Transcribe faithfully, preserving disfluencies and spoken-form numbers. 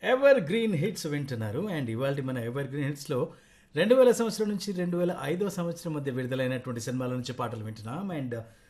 Ever green hits వింటున్నారు. And ఇవాళ మన ఎవర్ గ్రీన్ హిట్స్లో రెండు వేల సంవత్సరం నుంచి రెండు వేల ఐదో సంవత్సరం మధ్య విడుదలైనటువంటి సినిమాల నుంచి పాటలు వింటున్నాం. అండ్